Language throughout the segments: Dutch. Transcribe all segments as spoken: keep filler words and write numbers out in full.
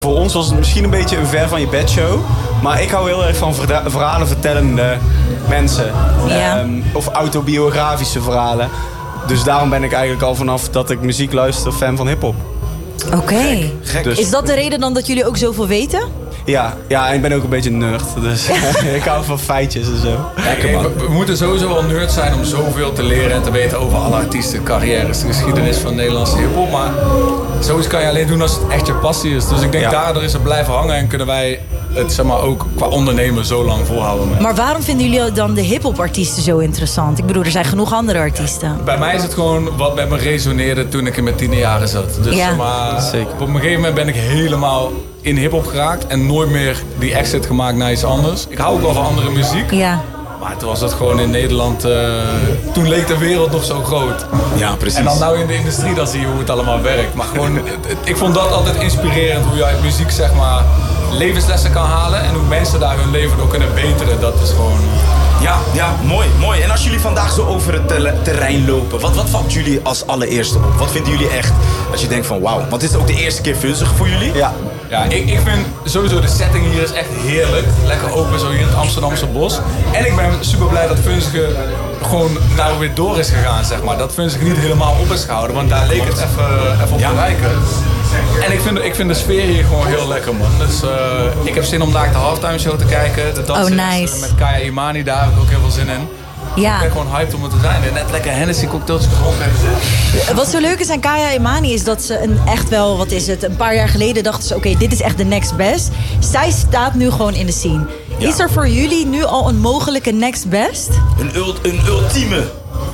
Voor ons was het misschien een beetje een ver van je bedshow. Maar ik hou heel erg van verda- verhalen vertellende mensen. Ja. Um, of autobiografische verhalen. Dus daarom ben ik eigenlijk al vanaf dat ik muziek luister fan van hiphop. Oké. Okay. Dus, is dat de reden dan dat jullie ook zoveel weten? Ja, ja, en ik ben ook een beetje een nerd. Dus ik hou van feitjes en zo. Kijk, we, we moeten sowieso wel nerd zijn om zoveel te leren en te weten over alle artiesten, carrières, de geschiedenis van Nederlandse hiphop. Maar zoiets kan je alleen doen als het echt je passie is. Dus ik denk, ja. daardoor is het blijven hangen en kunnen wij het, zeg maar, ook qua ondernemer zo lang volhouden. Met. Maar waarom vinden jullie dan de hip-hop-artiesten zo interessant? Ik bedoel, er zijn genoeg andere artiesten. Bij mij is het gewoon wat met me resoneerde toen ik in mijn tiende jaren zat. Dus ja. zeg maar, Zeker. op een gegeven moment ben ik helemaal in hiphop geraakt en nooit meer die exit gemaakt naar iets anders. Ik hou ook wel van andere muziek. Ja. Maar toen was het gewoon in Nederland, uh, toen leek de wereld nog zo groot. Ja, precies. En dan nou in de industrie, dan zie je hoe het allemaal werkt. Maar gewoon, het, het, ik vond dat altijd inspirerend, hoe je uit muziek, zeg maar, levenslessen kan halen. En hoe mensen daar hun leven door kunnen beteren, dat is gewoon... Ja, ja, mooi, mooi. En als jullie vandaag zo over het te- terrein lopen, wat, wat valt jullie als allereerste op? Wat vinden jullie echt, als je denkt van wauw, want dit is ook de eerste keer Vunzig voor jullie? Ja. Ja, ik, ik vind sowieso de setting hier is echt heerlijk. Lekker open zo hier in het Amsterdamse bos. En ik ben super blij dat Vunzige gewoon nou weer door is gegaan, zeg maar. Dat Vunzige niet helemaal op is gehouden, want daar leek het even, even op Ja. te lijken. En ik vind, ik vind de sfeer hier gewoon heel lekker, man. Dus uh, ik heb zin om daar de halftime show te kijken. De dansen Oh, nice. met Kaya Imani, daar heb ik ook heel veel zin in. Ja. Ik ben gewoon hyped om het te zijn. En net lekker Hennessy cocktailtjes gedronken. Wat zo leuk is aan Kaya Imani is dat ze een echt wel, wat is het, een paar jaar geleden dachten ze, oké, okay, dit is echt de next best. Zij staat nu gewoon in de scene. Ja. Is er voor jullie nu al een mogelijke next best? Een, ult, een ultieme.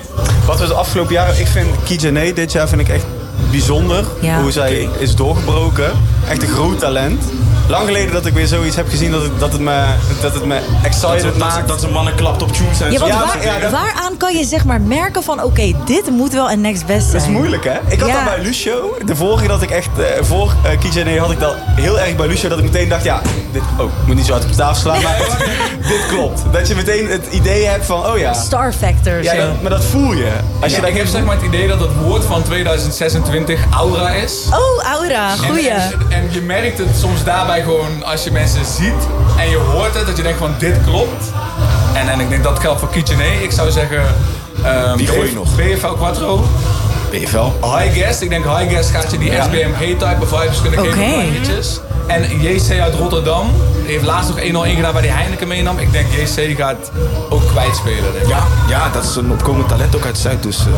Wat we de afgelopen jaren... Ik vind Kijane dit jaar vind ik echt bijzonder. Ja. Hoe zij Okay. is doorgebroken. Echt een groot talent. Lang geleden dat ik weer zoiets heb gezien dat het, dat het me, dat het me excited Dat, dat, maakt. dat een mannen klapt op tunes en Ja, zo. want Ja, waar, ja, dat- waaraan kan je zeg maar merken van, oké, okay, dit moet wel een next best zijn? Dat is moeilijk, hè? Ik had Ja. dat bij Lucio. De vorige dat ik echt... Uh, voor uh, Kijane had ik dat heel erg bij Lucio. Dat ik meteen dacht, ja... Dit, oh, ik moet niet zo uit op de tafel slaan. Maar dit klopt. Dat je meteen het idee hebt van, oh ja... Star Factor. Ja, zo. dat, maar dat voel je. Als je Ja, dat ik heb zeg maar het idee dat het woord van tweeduizend zesentwintig aura is. Oh, aura, goeie. En, en, en je merkt het soms daarbij gewoon als je mensen ziet en je hoort het, dat je denkt van dit klopt. En, en ik denk dat geldt voor Kijane. Ik zou zeggen... Um, Wie gooi je nog? B F L Quattro. B F L. High Guest. Ik denk High Guest gaat je die Ja. S B M G-type vibes kunnen geven Oké. op liedjes. En J C uit Rotterdam. Die heeft laatst nog één nul ingedaan waar die Heineken meenam. Ik denk J C gaat ook kwijtspelen. Denk ik. Ja, ja, dat is een opkomend talent ook uit Zuid. Dus uh,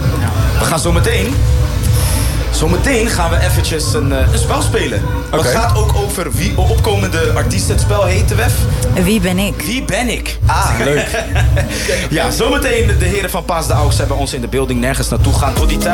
we gaan zo meteen... Zometeen gaan we eventjes een, uh, een spel spelen. Oké. Het gaat ook over wie opkomende artiesten. Het spel heet de Wef. Wie ben ik? Wie ben ik? Ah, leuk. Ja, zometeen de heren van Paas de Aux hebben ons in de building. Nergens naartoe gaan tot die tijd.